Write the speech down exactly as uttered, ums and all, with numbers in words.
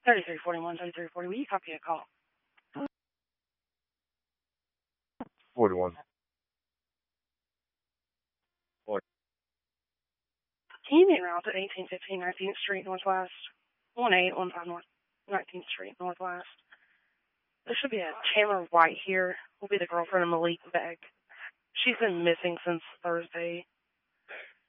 thirty-three forty-one, thirty-three forty. Will you copy a call? forty-one. Can you make routes at eighteen fifteen nineteenth Street Northwest? one eight one five North nineteenth Street Northwest. There should be a Taylor White here. Will be the girlfriend of Malik Beck. She's been missing since Thursday.